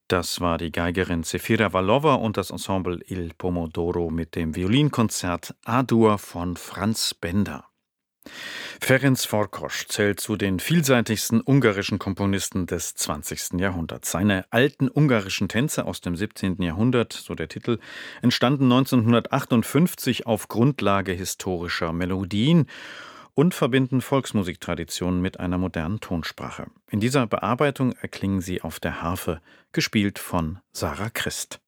Das war die Geigerin Zefira Vallova und das Ensemble Il Pomodoro mit dem Violinkonzert A-Dur von Franz Benda. Ferenc Farkas zählt zu den vielseitigsten ungarischen Komponisten des 20. Jahrhunderts. Seine alten ungarischen Tänze aus dem 17. Jahrhundert, so der Titel, entstanden 1958 auf Grundlage historischer Melodien und verbinden Volksmusiktraditionen mit einer modernen Tonsprache. In dieser Bearbeitung erklingen sie auf der Harfe, gespielt von Sarah Christ.